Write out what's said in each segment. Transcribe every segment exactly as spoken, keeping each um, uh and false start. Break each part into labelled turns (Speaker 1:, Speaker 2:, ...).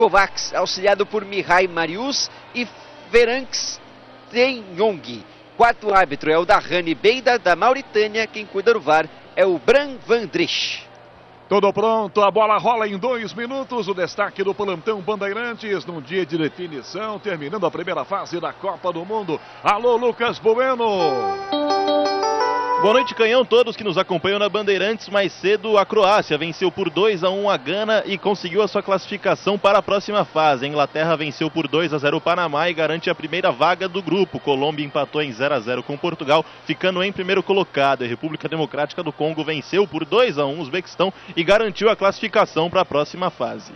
Speaker 1: Kovacs, auxiliado por Mihai Marius e Ferenc Tenhong. Quarto árbitro é o Darrani Beida, da Mauritânia. Quem cuida do V A R é o Bran Van Drich.
Speaker 2: Tudo pronto, a bola rola em dois minutos. O destaque do Plantão Bandeirantes num dia de definição, terminando a primeira fase da Copa do Mundo. Alô, Lucas Bueno!
Speaker 3: Boa noite, Canhão, todos que nos acompanham na Bandeirantes. Mais cedo, a Croácia venceu por dois a um a Gana e conseguiu a sua classificação para a próxima fase. A Inglaterra venceu por dois a zero o Panamá e garante a primeira vaga do grupo. Colômbia empatou em zero a zero com Portugal, ficando em primeiro colocado. A República Democrática do Congo venceu por dois a um o Uzbequistão e garantiu a classificação para a próxima fase.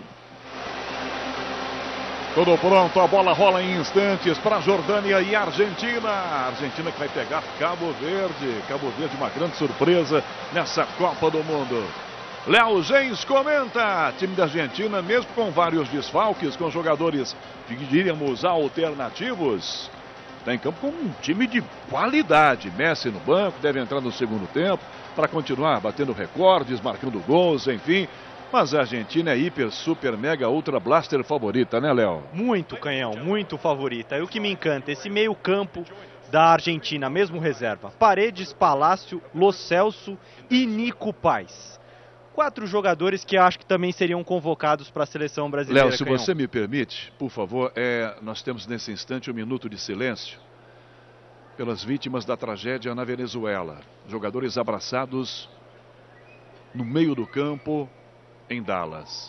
Speaker 2: Tudo pronto, a bola rola em instantes para Jordânia e Argentina. A Argentina que vai pegar Cabo Verde. Cabo Verde, uma grande surpresa nessa Copa do Mundo. Léo Gens comenta. Time da Argentina, mesmo com vários desfalques, com jogadores, diríamos, alternativos, está em campo com um time de qualidade. Messi no banco, deve entrar no segundo tempo para continuar batendo recordes, marcando gols, enfim. Mas a Argentina é hiper, super, mega, ultra blaster favorita, né, Léo?
Speaker 4: Muito, Canhão, muito favorita. E o que me encanta, esse meio campo da Argentina, mesmo reserva. Paredes, Palácio, Lo Celso e Nico Paz. Quatro jogadores que acho que também seriam convocados para a seleção brasileira.
Speaker 2: Léo, se
Speaker 4: Canhão.
Speaker 2: você me permite, por favor, é, nós temos nesse instante um minuto de silêncio pelas vítimas da tragédia na Venezuela. Jogadores abraçados no meio do campo em Dallas.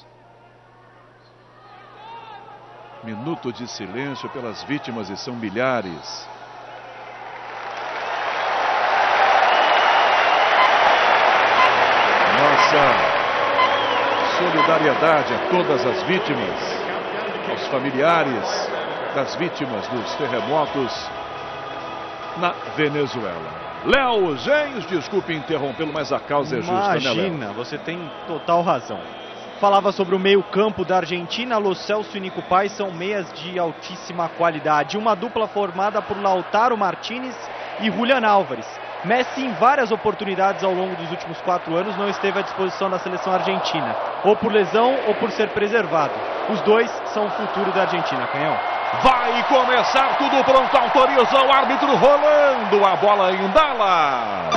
Speaker 2: Minuto de silêncio pelas vítimas, e são milhares. Nossa solidariedade a todas as vítimas, aos familiares das vítimas dos terremotos na Venezuela. Léo Gens, desculpe interrompê-lo, mas a causa é justa,
Speaker 4: Imagina,
Speaker 2: né, Léo?
Speaker 4: você tem total razão. Falava sobre o meio campo da Argentina. Lo Celso e Nico Paz são meias de altíssima qualidade. Uma dupla formada por Lautaro Martínez e Julián Álvares. Messi, em várias oportunidades ao longo dos últimos quatro anos, não esteve à disposição da seleção argentina. Ou por lesão ou por ser preservado. Os dois são o futuro da Argentina, Canhão.
Speaker 2: Vai começar, tudo pronto, autoriza o árbitro, rolando a bola em Dallas.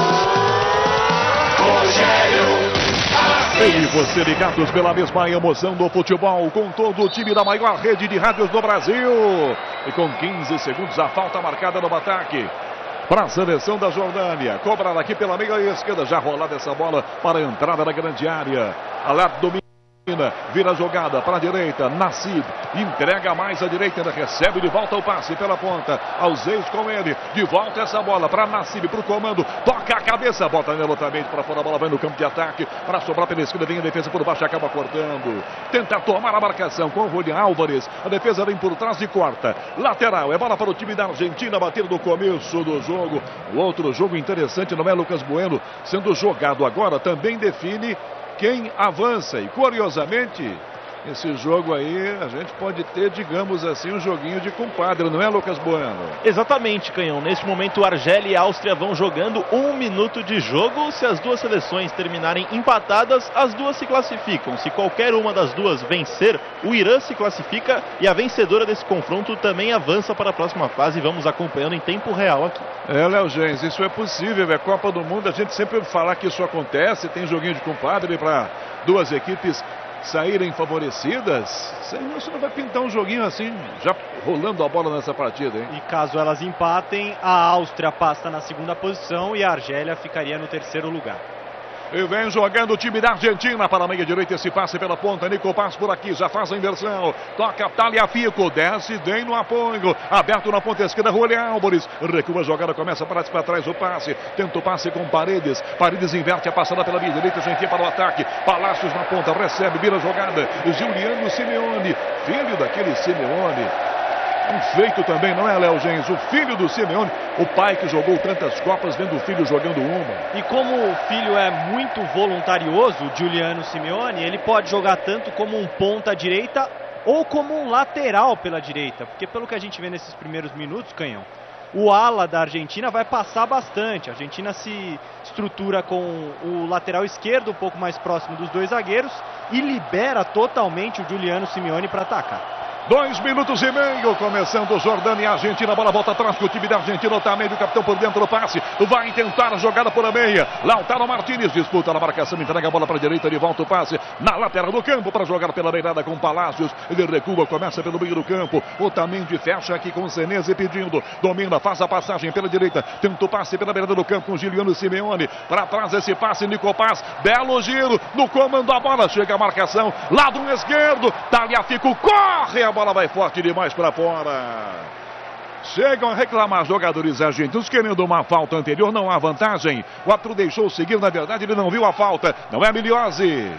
Speaker 2: Eu e você ligados pela mesma emoção do futebol, com todo o time da maior rede de rádios do Brasil. E com quinze segundos a falta marcada no ataque para a seleção da Jordânia. Cobrar aqui pela meia esquerda, já rolada essa bola para a entrada da grande área. Alerta do vira a jogada para a direita, Nassib entrega mais à direita, ainda recebe de volta o passe pela ponta, Alzeis com ele, de volta essa bola para Nassib, para o comando, toca a cabeça, bota nele outra vez para fora, a bola vai no campo de ataque, para sobrar pela esquerda, vem a defesa por baixo, acaba cortando, tenta tomar a marcação com o Julián Álvares, a defesa vem por trás e corta, lateral, é bola para o time da Argentina, bater no começo do jogo. O outro jogo interessante não é Lucas Bueno, sendo jogado agora, também define quem avança, e curiosamente, esse jogo aí, a gente pode ter, digamos assim, um joguinho de compadre, não é, Lucas Bueno?
Speaker 3: Exatamente, Canhão. Neste momento, Argélia e Áustria vão jogando um minuto de jogo. Se as duas seleções terminarem empatadas, as duas se classificam. Se qualquer uma das duas vencer, o Irã se classifica e a vencedora desse confronto também avança para a próxima fase. Vamos acompanhando em tempo real aqui.
Speaker 2: É, Léo Gens, isso é possível, é Copa do Mundo, a gente sempre ouve falar que isso acontece, tem joguinho de compadre para duas equipes saírem favorecidas. Isso não vai pintar um joguinho assim, já rolando a bola nessa partida, hein?
Speaker 4: E caso elas empatem, a Áustria passa na segunda posição e a Argélia ficaria no terceiro lugar.
Speaker 2: E vem jogando o time da Argentina para a meia direita, esse passe pela ponta, Nico Paz por aqui, já faz a inversão, toca Tagliafico, desce, vem no apoio, aberto na ponta esquerda, Julián Álvares, recua a jogada, começa para trás o passe, tenta o passe com Paredes, Paredes inverte a passada pela meia direita, já enfia para o ataque, Palácios na ponta, recebe, vira a jogada, Giuliano Simeone, filho daquele Simeone. Um feito também, não é, Léo Gens? O filho do Simeone, o pai que jogou tantas Copas, vendo o filho jogando uma.
Speaker 4: E como o filho é muito voluntarioso, o Giuliano Simeone, ele pode jogar tanto como um ponta direita ou como um lateral pela direita. Porque pelo que a gente vê nesses primeiros minutos, Canhão, o ala da Argentina vai passar bastante. A Argentina se estrutura com o lateral esquerdo um pouco mais próximo dos dois zagueiros e libera totalmente o Giuliano Simeone para atacar.
Speaker 2: Dois minutos e meio, começando Jordânia e Argentina, a bola volta atrás com o time da Argentina, Otamendi, o capitão por dentro do passe, vai tentar a jogada por a meia, Lautaro Martínez disputa na marcação, entrega a bola para a direita, de volta o passe, na lateral do campo para jogar pela beirada com Palácios, ele recua, começa pelo meio do campo, Otamendi fecha aqui com o Senesi pedindo, domina, faz a passagem pela direita, tenta o passe pela beirada do campo com Giuliano Simeone, para trás esse passe, Nico Paz, belo giro, no comando a bola, chega a marcação, lado esquerdo, Tagliafico corre, a bola vai forte demais para fora. Chegam a reclamar jogadores argentinos querendo uma falta anterior, não há vantagem. O árbitro deixou seguir, na verdade ele não viu a falta, não é Miliose.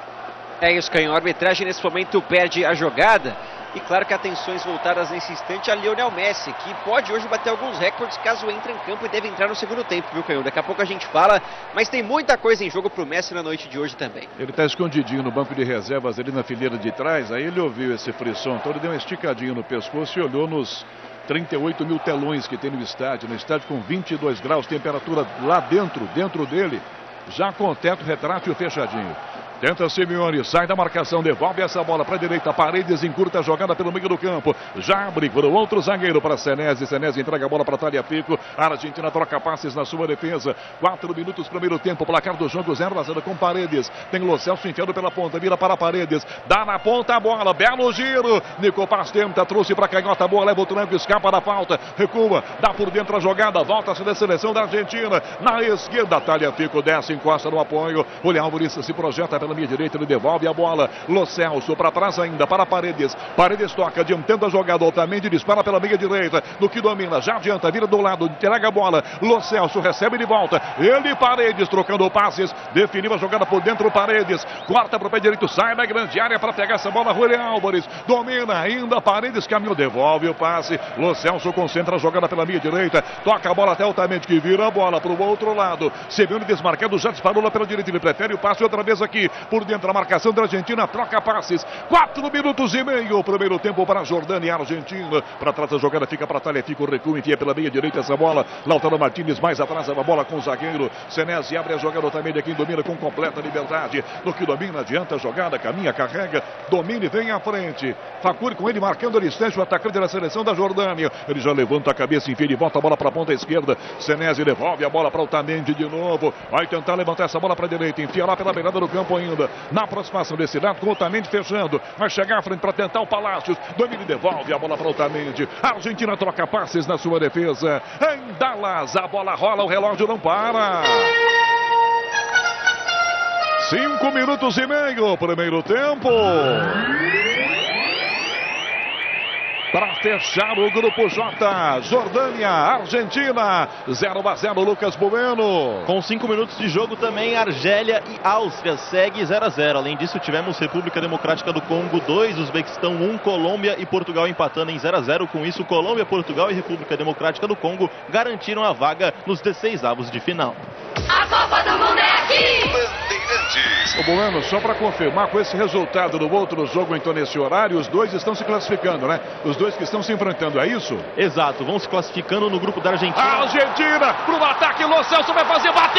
Speaker 1: É isso, Canhão. A arbitragem nesse momento perde a jogada. E claro que atenções voltadas nesse instante a Lionel Messi, que pode hoje bater alguns recordes caso entre em campo e deve entrar no segundo tempo, viu, Canhão? Daqui a pouco a gente fala, mas tem muita coisa em jogo pro Messi na noite de hoje também.
Speaker 2: Ele está escondidinho no banco de reservas ali na fileira de trás, aí ele ouviu esse frisson, então ele deu uma esticadinha no pescoço e olhou nos trinta e oito mil telões que tem no estádio, no estádio com vinte e dois graus, temperatura lá dentro, dentro dele, já com o teto retrátil fechadinho. Tenta Simeone, sai da marcação, devolve essa bola para a direita, Paredes encurta a jogada pelo meio do campo, já abre para o outro zagueiro, para Senesi, Senesi entrega a bola para Tagliafico, a Argentina troca passes na sua defesa, quatro minutos primeiro tempo, placar do jogo zero a zero com Paredes, tem Lo Celso enfiando pela ponta, vira para Paredes, dá na ponta a bola, belo giro, Nico Paz tenta, trouxe para a canhota, boa, leva o tranco, escapa da falta, recua, dá por dentro a jogada, volta-se da seleção da Argentina, na esquerda, Tagliafico desce, encosta no apoio, o Leão Maurício se projeta pela minha direita, ele devolve a bola, Lo Celso para trás ainda, para Paredes, Paredes toca, adiantando a jogada, Otamendi dispara pela meia direita, no que domina, já adianta, vira do lado, entrega a bola, Lo Celso recebe de volta, ele Paredes trocando passes, definiu a jogada por dentro, Paredes, corta para o pé direito, sai da grande área para pegar essa bola, Julián Álvares, domina ainda, Paredes caminho, devolve o passe, Lo Celso concentra a jogada pela meia direita, toca a bola até Otamendi que vira a bola para o outro lado, Simeone desmarcado, já disparou lá pela direita, ele prefere o passe outra vez aqui, por dentro a marcação da Argentina, troca passes, quatro minutos e meio, primeiro tempo para a Jordânia e a Argentina, para trás a jogada fica para Tagliafico, recua, enfia pela meia direita essa bola, Lautaro Martínez mais atrás, a bola com o zagueiro, Senesi abre a jogada também de quem domina com completa liberdade, no que domina, adianta a jogada, caminha, carrega, domina e vem à frente, Facuri com ele marcando a distância, o atacante da seleção da Jordânia, ele já levanta a cabeça, enfia e volta a bola para a ponta esquerda, Senesi devolve a bola para o Otamendi de novo, vai tentar levantar essa bola para a direita, enfia lá pela beirada do campo ainda, na aproximação desse lado, com o Otamendi fechando, vai chegar à frente para tentar o Palácios, domina e devolve a bola para o Otamendi, a Argentina troca passes na sua defesa, em Dallas, a bola rola, o relógio não para. Cinco minutos e meio, primeiro tempo. Para fechar o grupo J, Jordânia, Argentina, zero a zero, Lucas Bueno.
Speaker 3: Com cinco minutos de jogo também, Argélia e Áustria segue zero a zero. Além disso, tivemos República Democrática do Congo dois, Uzbequistão um, Colômbia e Portugal empatando em zero a zero. Com isso, Colômbia, Portugal e República Democrática do Congo garantiram a vaga nos dezesseis avos de final.
Speaker 5: A Copa do Mundo é aqui!
Speaker 2: Ô Bueno, só para confirmar, com esse resultado do outro jogo, então nesse horário, os dois estão se classificando, né? Os dois que estão se enfrentando, é isso?
Speaker 3: Exato, vão se classificando no grupo da Argentina.
Speaker 2: A Argentina, pro ataque, Lo Celso vai fazer, bateu!